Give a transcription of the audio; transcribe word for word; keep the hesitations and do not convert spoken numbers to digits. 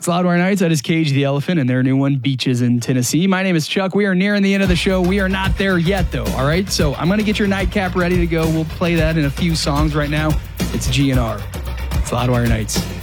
It's Loudwire Nights. That is Cage the Elephant and their new one, Beaches in Tennessee. My name is Chuck. We are nearing the end of the show. We are not there yet, though, all right? So I'm going to get your nightcap ready to go. We'll play that in a few songs right now. It's G N R. It's Loudwire Nights.